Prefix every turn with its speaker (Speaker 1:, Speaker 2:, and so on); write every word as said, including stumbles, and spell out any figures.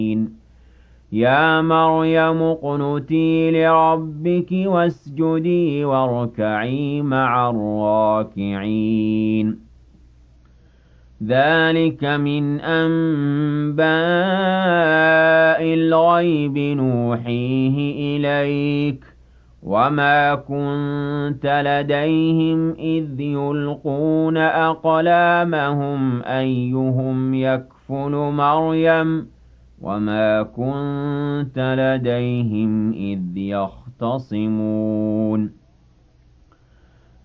Speaker 1: يا مريم اقنتي لربك واسجدي واركعي مع الراكعين ذلك من أنباء الغيب نوحيه إليك وما كنت لديهم إذ يلقون أقلامهم أيهم يكفل مريم وما كنت لديهم إذ يختصمون